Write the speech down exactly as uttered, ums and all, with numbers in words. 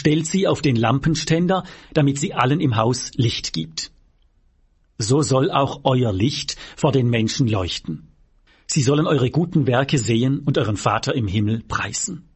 stellt sie auf den Lampenständer, damit sie allen im Haus Licht gibt. So soll auch euer Licht vor den Menschen leuchten. Sie sollen eure guten Werke sehen und euren Vater im Himmel preisen.